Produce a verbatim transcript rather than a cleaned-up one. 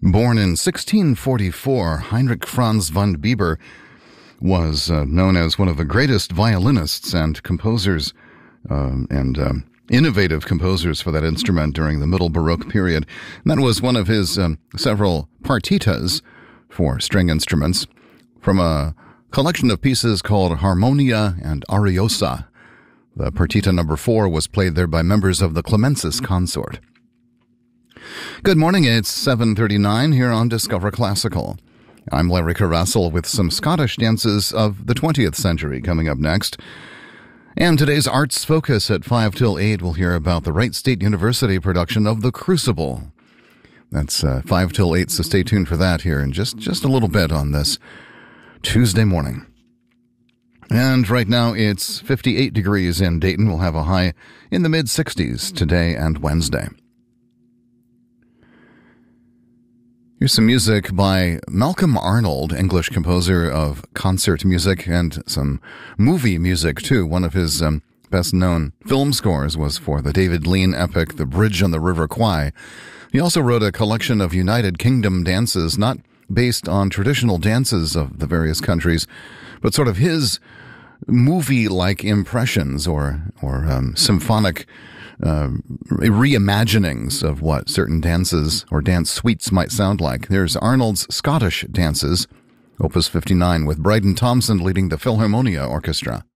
Born in sixteen forty-four, Heinrich Franz von Bieber was uh, known as one of the greatest violinists and composers uh, and uh, innovative composers for that instrument during the Middle Baroque period. And that was one of his um, several partitas for string instruments from a collection of pieces called Harmonia and Ariosa. The partita number four was played there by members of the Clemensis Consort. Good morning, it's seven thirty-nine here on Discover Classical. I'm Larry Carrassel with some Scottish dances of the twentieth century coming up next. And today's Arts Focus at five till eight, we'll hear about the Wright State University production of The Crucible. That's uh, five till eight, so stay tuned for that here in just, just a little bit on this Tuesday morning. And right now it's fifty-eight degrees in Dayton. We'll have a high in the mid-sixties today and Wednesday. Here's some music by Malcolm Arnold, English composer of concert music and some movie music, too. One of his um, best-known film scores was for the David Lean epic The Bridge on the River Kwai. He also wrote a collection of United Kingdom dances, not based on traditional dances of the various countries, but sort of his movie-like impressions or, or um, symphonic Uh, reimaginings of what certain dances or dance suites might sound like. There's Arnold's Scottish Dances, Opus fifty-nine, with Bryden Thompson leading the Philharmonia Orchestra.